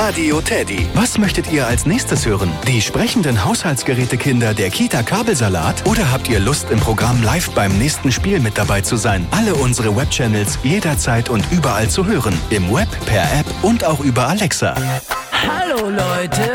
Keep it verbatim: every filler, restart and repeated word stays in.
Radio Teddy. Was möchtet ihr als nächstes hören? Die sprechenden Haushaltsgerätekinder der Kita Kabelsalat? Oder habt ihr Lust, im Programm live beim nächsten Spiel mit dabei zu sein? Alle unsere Webchannels jederzeit und überall zu hören. Im Web, per App und auch über Alexa. Hallo Leute,